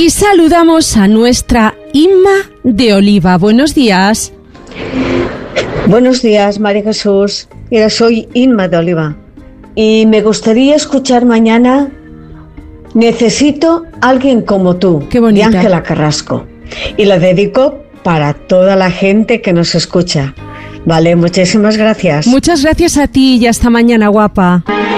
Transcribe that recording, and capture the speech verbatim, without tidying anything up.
Y saludamos a nuestra Inma de Oliva. Buenos días. Buenos días, María Jesús. Mira, soy Inma de Oliva y me gustaría escuchar mañana Necesito alguien como tú, Qué bonita. de Ángela Carrasco. Y la dedico para toda la gente que nos escucha. Vale, muchísimas gracias. Muchas gracias a ti y hasta mañana, guapa.